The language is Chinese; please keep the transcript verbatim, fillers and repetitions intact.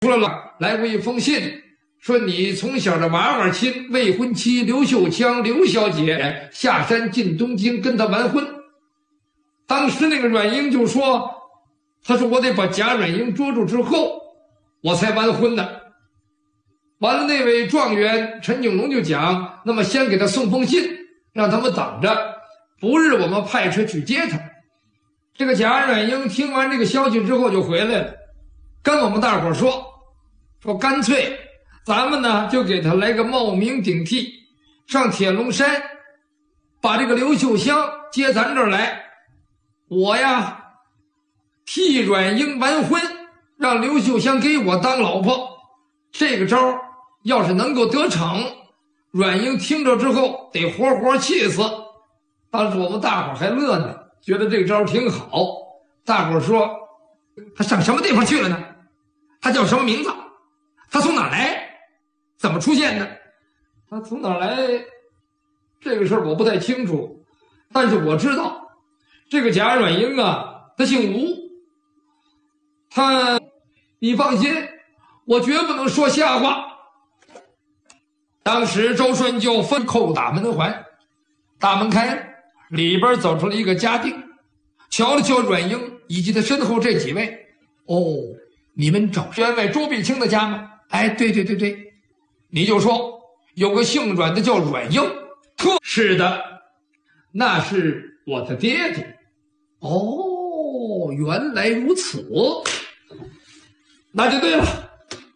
出来了，来过一封信，说你从小的娃娃亲未婚妻刘秀枪刘小姐下山进东京跟他完婚。当时那个阮英就说，他说我得把贾阮英捉住之后我才完婚呢。完了，那位状元陈景龙就讲，那么先给他送封信，让他们等着，不日我们派车去接他。这个贾阮英听完这个消息之后就回来了，跟我们大伙说，说干脆咱们呢就给他来个冒名顶替，上铁龙山把这个刘秀香接咱这儿来，我呀替阮英完婚，让刘秀香给我当老婆。这个招要是能够得逞，阮英听着之后得活活气死。当时我们大伙还乐呢，觉得这个招挺好。大伙说，他上什么地方去了呢？他叫什么名字？他从哪儿来？怎么出现的？他从哪儿来？这个事儿我不太清楚，但是我知道这个贾阮英啊，他姓吴。他，你放心，我绝不能说瞎话。当时周顺就分扣打门环，大门开了，里边走出了一个家丁，瞧了瞧阮英以及他身后这几位。哦，你们找员外周必清的家吗？哎，对对对对，你就说有个姓阮的叫阮英。特是的，那是我的爹爹。哦，原来如此，那就对了。